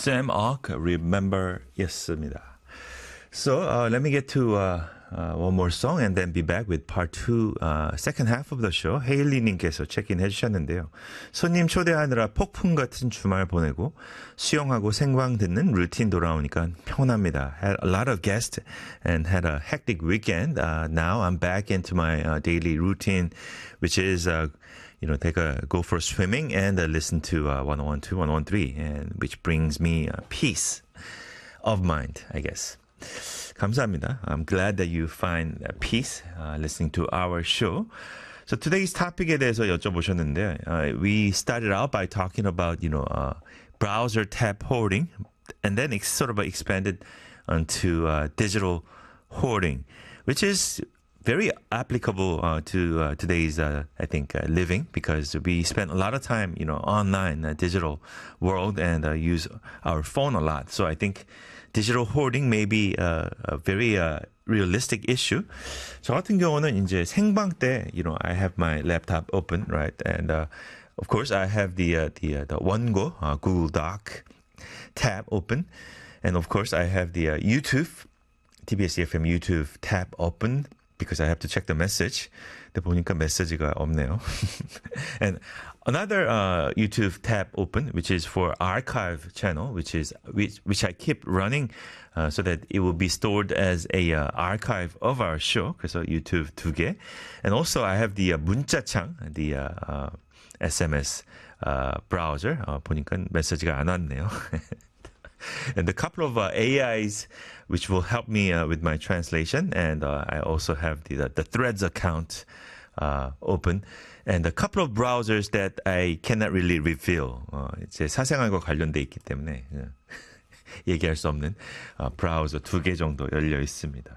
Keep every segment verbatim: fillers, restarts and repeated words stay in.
Sam Ock, Remember 였습니다. So uh, let me get to uh, uh, one more song and then be back with part two, uh, second half of the show. 헤일리님께서 체크인 해주셨는데요. 손님 초대하느라 폭풍 같은 주말 보내고 수영하고 생방 듣는 루틴 돌아오니까 평온합니다. Had a lot of guests and had a hectic weekend. Uh, now I'm back into my uh, daily routine, which is uh, you know, take a go for swimming and uh, listen to uh, one oh one two, one oh one three, and which brings me uh, peace of mind, I guess. 감사합니다. I'm glad that you find peace uh, listening to our show. So today's topic에 대해서 여쭤보셨는데, uh, we started out by talking about, you know, uh, browser tab hoarding, and then it sort of expanded onto uh, digital hoarding, which is very applicable uh, to uh, today's, uh, I think, uh, living, because we spend a lot of time, you know, online, uh, digital world, and uh, use our phone a lot. So I think digital hoarding may be uh, a very uh, realistic issue. 저 같은 경우는 이제 생방 때, you know, I have my laptop open, right, and uh, of course I have the uh, the uh, the 원고 uh, Google Doc tab open, and of course I have the uh, YouTube T B S E F M YouTube tab open. Because I have to check the message. 근데 보니까 메시지가 없네요. And another uh, YouTube tab open, which is for archive channel, which is which which I keep running, uh, so that it will be stored as a uh, archive of our show. 그래서 YouTube 두 개. And also I have the uh, 문자창, the uh, uh, S M S uh, browser. 어, 보니까 메시지가 안 왔네요. And a couple of uh, A Is which will help me uh, with my translation, and uh, I also have the the, the Threads account uh, open, and a couple of browsers that I cannot really reveal. 어, 제 사생활과 관련돼 있기 때문에 얘기할 수 없는 어, 브라우저 두 개 정도 열려 있습니다.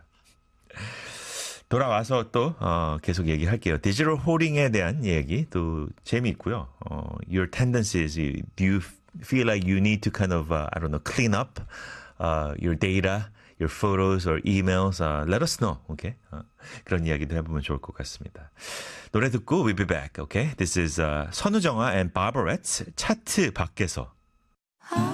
돌아와서 또 어, 계속 얘기할게요. 디지털 호링에 대한 얘기 또 재미있고요. 어, your tendencies, do you feel like you need to kind of, uh, I don't know, clean up uh, your data, your photos or emails? Uh, let us know, okay? 어, 그런 이야기도 해보면 좋을 것 같습니다. 노래 듣고 we'll be back, okay? This is uh, 선우정아 and Barbarettes 차트 밖에서.